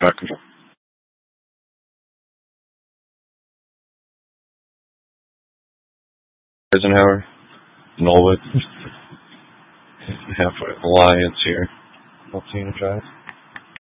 Control. Eisenhower, Norwood, halfway Alliance here. Alpena Drive.